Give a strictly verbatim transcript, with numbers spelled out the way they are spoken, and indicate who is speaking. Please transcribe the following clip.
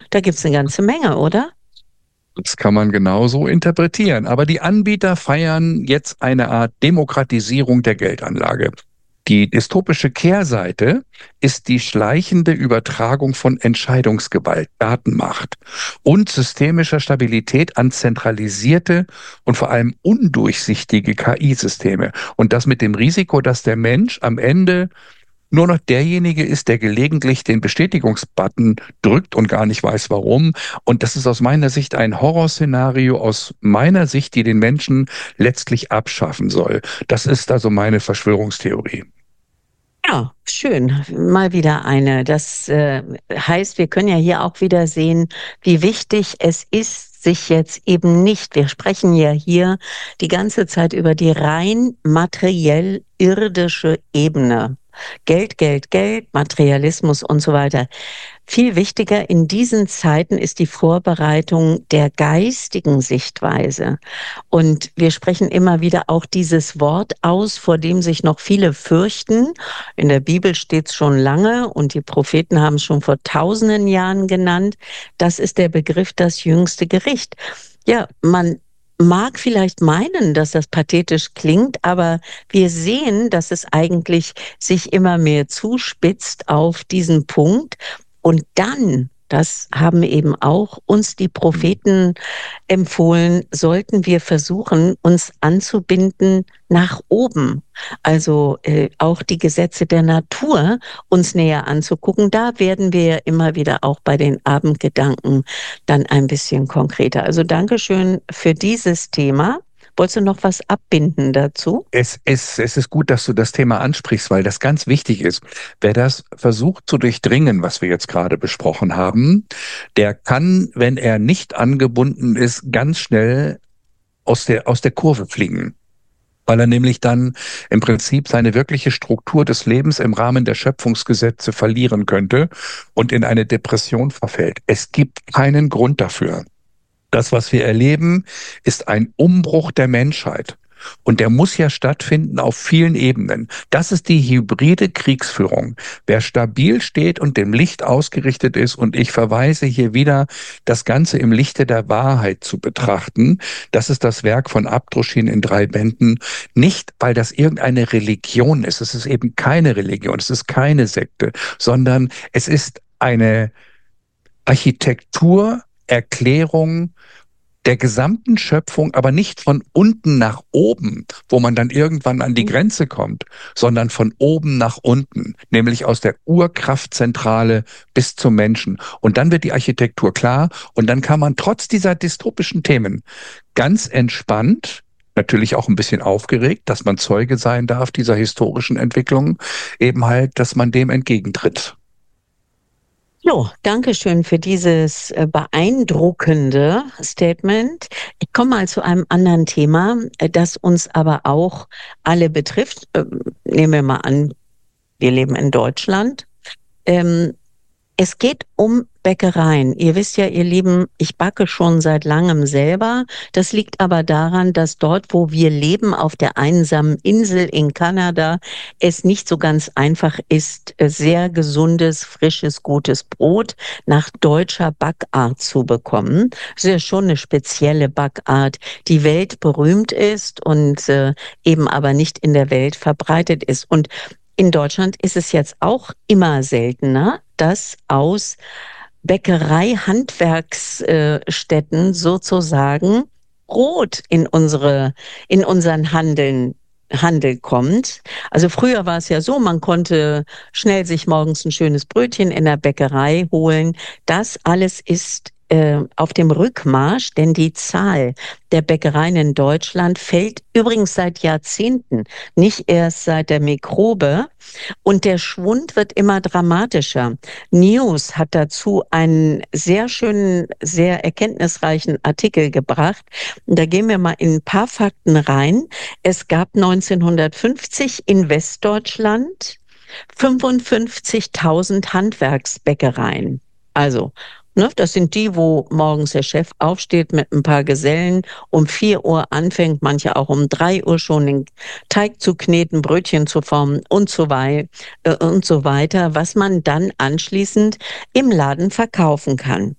Speaker 1: Da gibt's eine ganze Menge, oder?
Speaker 2: Das kann man genauso interpretieren. Aber die Anbieter feiern jetzt eine Art Demokratisierung der Geldanlage. Die dystopische Kehrseite ist die schleichende Übertragung von Entscheidungsgewalt, Datenmacht und systemischer Stabilität an zentralisierte und vor allem undurchsichtige K I-Systeme. Und das mit dem Risiko, dass der Mensch am Ende nur noch derjenige ist, der gelegentlich den Bestätigungsbutton drückt und gar nicht weiß, warum. Und das ist aus meiner Sicht ein Horrorszenario, aus meiner Sicht, die den Menschen letztlich abschaffen soll. Das ist also meine Verschwörungstheorie.
Speaker 1: Ja, schön. Mal wieder eine. Das äh, heißt, wir können ja hier auch wieder sehen, wie wichtig es ist, sich jetzt eben nicht, wir sprechen ja hier die ganze Zeit über die rein materiell irdische Ebene. Geld, Geld, Geld, Materialismus und so weiter. Viel wichtiger in diesen Zeiten ist die Vorbereitung der geistigen Sichtweise. Und wir sprechen immer wieder auch dieses Wort aus, vor dem sich noch viele fürchten. In der Bibel steht es schon lange und die Propheten haben es schon vor tausenden Jahren genannt. Das ist der Begriff das jüngste Gericht. Ja, man mag vielleicht meinen, dass das pathetisch klingt, aber wir sehen, dass es eigentlich sich immer mehr zuspitzt auf diesen Punkt. Und dann, das haben eben auch uns die Propheten empfohlen, sollten wir versuchen, uns anzubinden nach oben. Also äh, auch die Gesetze der Natur uns näher anzugucken. Da werden wir immer wieder auch bei den Abendgedanken dann ein bisschen konkreter. Also Dankeschön für dieses Thema. Wolltest du noch was abbinden dazu?
Speaker 2: Es, es, es ist gut, dass du das Thema ansprichst, weil das ganz wichtig ist. Wer das versucht zu durchdringen, was wir jetzt gerade besprochen haben, der kann, wenn er nicht angebunden ist, ganz schnell aus der, aus der Kurve fliegen. Weil er nämlich dann im Prinzip seine wirkliche Struktur des Lebens im Rahmen der Schöpfungsgesetze verlieren könnte und in eine Depression verfällt. Es gibt keinen Grund dafür. Das, was wir erleben, ist ein Umbruch der Menschheit. Und der muss ja stattfinden auf vielen Ebenen. Das ist die hybride Kriegsführung. Wer stabil steht und dem Licht ausgerichtet ist, und ich verweise hier wieder, das Ganze im Lichte der Wahrheit zu betrachten, das ist das Werk von Abdruschin in drei Bänden. Nicht, weil das irgendeine Religion ist. Es ist eben keine Religion, es ist keine Sekte, sondern es ist eine Architektur, Erklärung der gesamten Schöpfung, aber nicht von unten nach oben, wo man dann irgendwann an die Grenze kommt, sondern von oben nach unten, nämlich aus der Urkraftzentrale bis zum Menschen. Und dann wird die Architektur klar und dann kann man trotz dieser dystopischen Themen ganz entspannt, natürlich auch ein bisschen aufgeregt, dass man Zeuge sein darf dieser historischen Entwicklung, eben halt, dass man dem entgegentritt.
Speaker 1: Jo, danke schön für dieses äh, beeindruckende Statement. Ich komme mal zu einem anderen Thema, äh, das uns aber auch alle betrifft. Ähm, nehmen wir mal an, wir leben in Deutschland. Ähm, Es geht um Bäckereien. Ihr wisst ja, ihr Lieben, ich backe schon seit langem selber. Das liegt aber daran, dass dort, wo wir leben, auf der einsamen Insel in Kanada, es nicht so ganz einfach ist, äh, sehr gesundes, frisches, gutes Brot nach deutscher Backart zu bekommen. Das ist ja schon eine spezielle Backart, die weltberühmt ist und äh, eben aber nicht in der Welt verbreitet ist. Und in Deutschland ist es jetzt auch immer seltener, dass aus Bäckerei-Handwerksstätten sozusagen Brot in unsere, in unseren Handeln Handel kommt. Also früher war es ja so, man konnte schnell sich morgens ein schönes Brötchen in der Bäckerei holen. Das alles ist äh, auf dem Rückmarsch, denn die Zahl der Bäckereien in Deutschland fällt übrigens seit Jahrzehnten, nicht erst seit der Mikrobe. Und der Schwund wird immer dramatischer. News hat dazu einen sehr schönen, sehr erkenntnisreichen Artikel gebracht. Und da gehen wir mal in ein paar Fakten rein. Es gab neunzehnhundertfünfzig in Westdeutschland fünfundfünfzigtausend Handwerksbäckereien. Also, ne, das sind die, wo morgens der Chef aufsteht mit ein paar Gesellen, um vier Uhr anfängt, manche auch um drei Uhr schon den Teig zu kneten, Brötchen zu formen und so wei- äh, und so weiter, was man dann anschließend im Laden verkaufen kann.